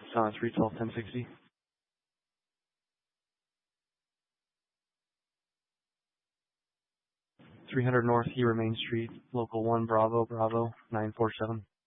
Silence 312 1060. 300 North Hero Main Street, Local 1 Bravo Bravo 947.